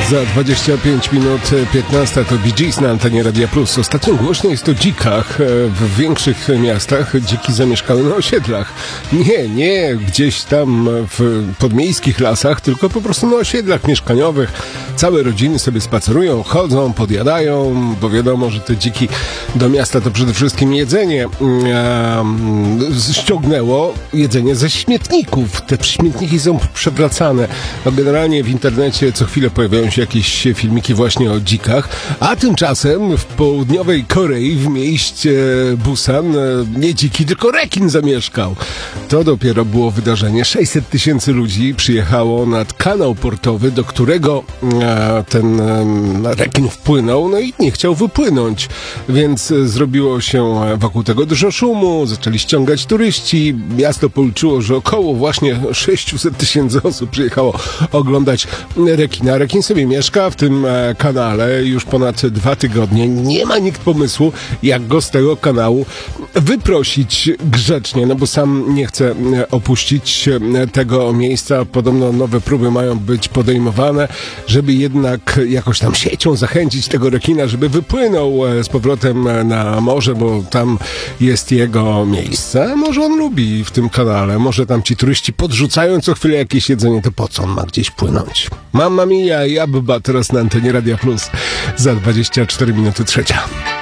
Za 25 minut 15 to Bee Gees na antenie Radia Plus. Ostatnio głośno jest o dzikach. W większych miastach dziki zamieszkały na osiedlach. Nie gdzieś tam w podmiejskich lasach, tylko po prostu na osiedlach mieszkaniowych. Całe rodziny sobie spacerują, chodzą, podjadają, bo wiadomo, że te dziki do miasta to przede wszystkim jedzenie. Ściągnęło jedzenie ze śmietników. Te śmietniki są przewracane. No generalnie w internecie co chwilę pojawiają się jakieś filmiki właśnie o dzikach, a tymczasem w południowej Korei, w mieście Busan, nie dziki, tylko rekin zamieszkał. To dopiero było wydarzenie. 600 000 ludzi przyjechało nad kanał portowy, do którego ten rekin wpłynął, no i nie chciał wypłynąć, więc zrobiło się wokół tego dużo szumu, zaczęli ściągać turyści. Miasto policzyło, że około właśnie 600 000 osób przyjechało oglądać rekina. Rekin sobie mieszka w tym kanale już ponad 2 tygodnie. Nie ma nikt pomysłu, jak go z tego kanału wyprosić grzecznie, no bo sam nie chce opuścić tego miejsca. Podobno nowe próby mają być podejmowane, żeby jednak jakoś tam siecią zachęcić tego rekina, żeby wypłynął z powrotem na morze, bo tam jest jego miejsce. Może on lubi w tym kanale, może tam ci turyści podrzucają co chwilę jakieś jedzenie, to po co on ma gdzieś płynąć? Mamma mia i Abba teraz na antenie Radia Plus. Za 24 minuty 3.